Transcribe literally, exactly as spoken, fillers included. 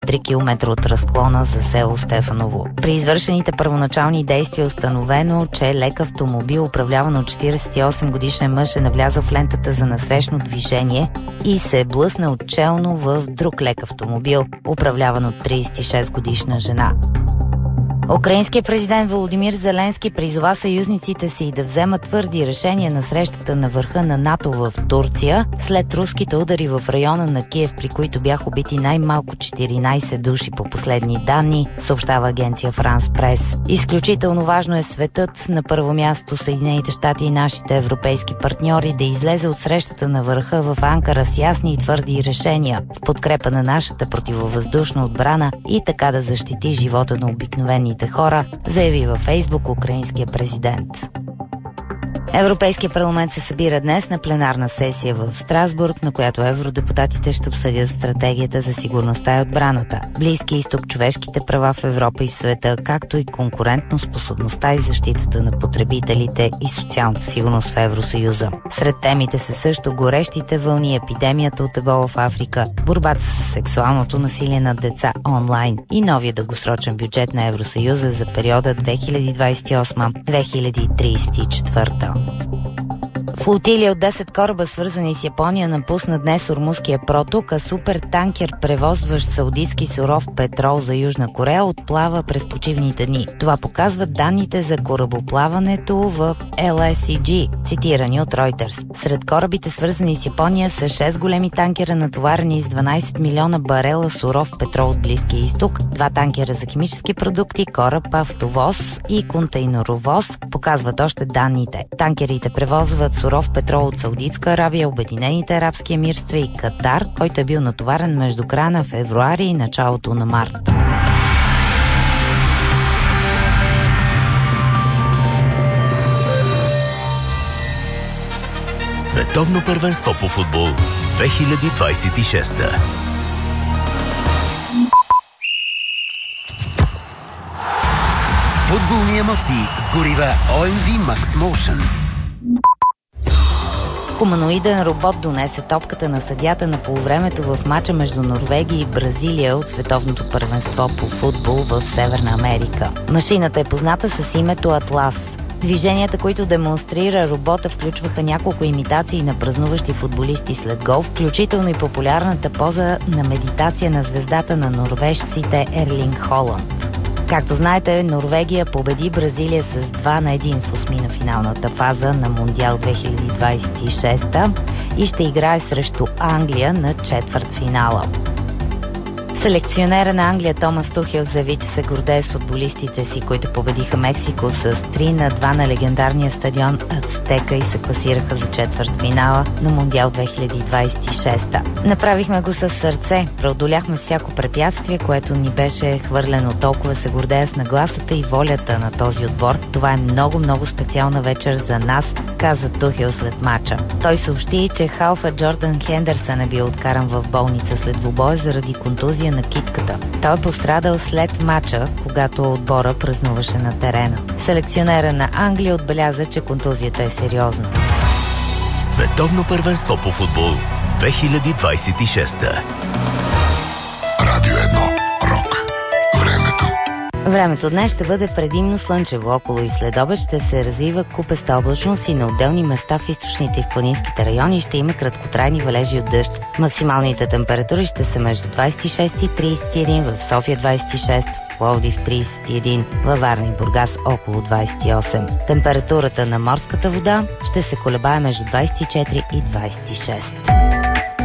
три километра от разклона за село Стефаново. При извършените първоначални действия е установено, че лек автомобил, управляван от четиридесет и осем годишен мъж, е навлязъл в лентата за насрещно движение и се е блъснал челно в друг лек автомобил, управляван от тридесет и шест годишна жена. Украинският президент Володимир Зеленски призова съюзниците си да вземат твърди решения на срещата на върха на НАТО в Турция след руските удари в района на Киев, при които бяха убити най-малко четиринайсет души по последни данни, съобщава агенция Франс Прес. Изключително важно е светът, на първо място Съединените щати и нашите европейски партньори, да излезе от срещата на върха в Анкара с ясни и твърди решения в подкрепа на нашата противовъздушна отбрана и така да защити живота на обикновените хора, заяви във Фейсбук украинския президент. Европейския парламент се събира днес на пленарна сесия в Страсбург, на която евродепутатите ще обсъдят стратегията за сигурността и отбраната, Близки изток, човешките права в Европа и в света, както и конкурентноспособността и защитата на потребителите и социалната сигурност в Евросъюза. Сред темите са също горещите вълни, епидемията от ебола в Африка, борбата с сексуалното насилие над деца онлайн и новия дългосрочен бюджет на Евросъюза за периода две хиляди двадесет и осма - две хиляди тридесет и четвърта. Флотилия от десет кораба, свързани с Япония, напусна днес Ормузския проток, а супертанкер, превозващ саудитски суров петрол за Южна Корея, отплава през почивните дни. Това показват данните за корабоплаването в Ел Ес И Джи, цитирани от Reuters. Сред корабите, свързани с Япония, са шест големи танкера, натоварени с дванайсет милиона барела суров петрол от Близкия изток, два танкера за химически продукти, кораб автовоз и контейнеровоз, показват още данните. Танкерите превозват суров петрол от Саудитска Арабия, Обединените арабски емирства и Катар, който е бил натоварен между края на февруари и началото на март. Световно първенство по футбол две хиляди двадесет и шеста. Футболни емоции с горива О Ем Ви Max Motion. Хуманоиден робот донесе топката на съдията на полувремето в мача между Норвегия и Бразилия от световното първенство по футбол в Северна Америка. Машината е позната с името Атлас. Движенията, които демонстрира робота, включваха няколко имитации на празнуващи футболисти след гол, включително и популярната поза на медитация на звездата на норвежците Ерлинг Холанд. Както знаете, Норвегия победи Бразилия с два на едно в осми на финалната фаза на Мондиал две хиляди двадесет и шеста и ще играе срещу Англия на четвъртфинала. Селекционера на Англия Томас Тухел заяви, че се гордее с футболистите си, които победиха Мексико с три на два на легендарния стадион Ацтека и се класираха за четвъртфинала на Мондиал две хиляди двадесет и шеста. Направихме го със сърце, преодоляхме всяко препятствие, което ни беше хвърлено. Толкова се гордея с нагласата и волята на този отбор. Това е много-много специална вечер за нас, каза Тухел след мача. Той съобщи, че халфа Джордан Хендерсън е бил откаран в болница след двубоя заради контузия на китката. Той е пострадал след мача, когато отбора празнуваше на терена. Селекционера на Англия отбеляза, че контузията е сериозна. Световно първенство по футбол две хиляди двадесет и шеста. Радио едно. Рок. Времето. Времето днес ще бъде предимно слънчево. Около и следобед ще се развива купеста облачност и на отделни места в източните и в планинските райони ще има краткотрайни валежи от дъжд. Максималните температури ще са между двадесет и шест и тридесет и един, в София двадесет и шест, в Пловдив тридесет и един, във Варна и Бургас около двадесет и осем. Температурата на морската вода ще се колебае между двадесет и четири и двадесет и шест.